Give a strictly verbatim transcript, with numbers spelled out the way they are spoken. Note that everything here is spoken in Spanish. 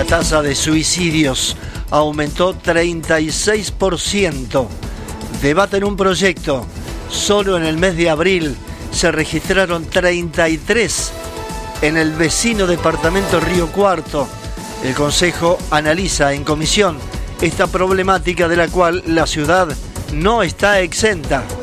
La tasa de suicidios aumentó treinta y seis por ciento. Debaten un proyecto. Solo en el mes de abril se registraron treinta y tres en el vecino departamento Río Cuarto. El Consejo analiza en comisión esta problemática de la cual la ciudad no está exenta.